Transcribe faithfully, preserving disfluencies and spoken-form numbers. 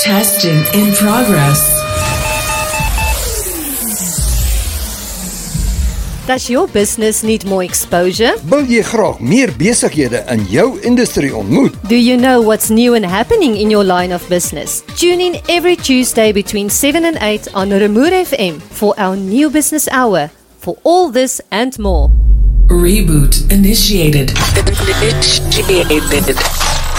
Testing in progress. Does your business need more exposure? Wil jy graag meer besighede in jou industrie ontmoet? Do you know what's new and happening in your line of business? Tune in every Tuesday between seven and eight on Remoer F M for our new business hour. For all this and more. Reboot initiated. Initiated.